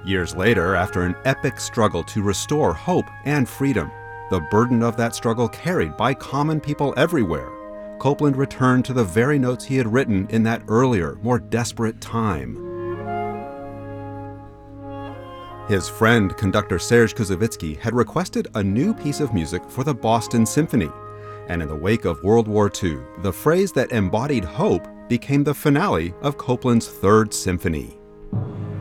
Years later, after an epic struggle to restore hope and freedom, the burden of that struggle carried by common people everywhere, Copland returned to the very notes he had written in that earlier, more desperate time. His friend, conductor Serge Koussevitzky, had requested a new piece of music for the Boston Symphony, and in the wake of World War II, the phrase that embodied hope became the finale of Copland's Third Symphony.